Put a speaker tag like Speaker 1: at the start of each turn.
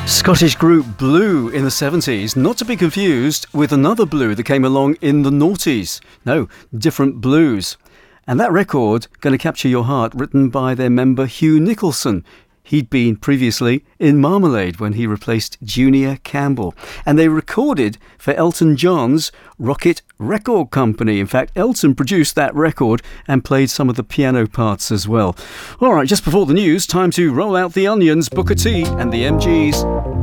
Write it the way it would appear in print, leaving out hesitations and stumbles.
Speaker 1: Scottish group Blue in the 70s, not to be confused with another Blue that came along in the noughties. No, different blues. And that record, Gonna Capture Your Heart, written by their member Hugh Nicholson. He'd been previously in Marmalade when he replaced Junior Campbell. And they recorded for Elton John's Rocket Record Company. In fact, Elton produced that record and played some of the piano parts as well. All right, just before the news, time to roll out the onions, Booker T and the MGs.